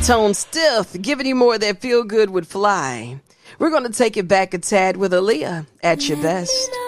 Tone Stiff, giving you more that feel good would fly. We're going to take it back a tad with Aaliyah at your best.